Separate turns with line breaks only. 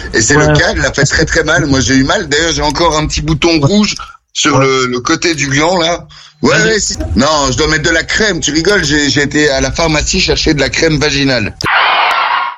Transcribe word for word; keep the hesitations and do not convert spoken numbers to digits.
Et c'est
Ouais.
le cas, elle l'a fait très très mal. Moi, j'ai eu mal. D'ailleurs, j'ai encore un petit bouton rouge sur
Ouais.
le, le côté du gland, là. Ouais,
Vas-y.
ouais, si. Non, je dois mettre de la crème. Tu rigoles, j'ai, j'ai été à la pharmacie chercher de la crème vaginale.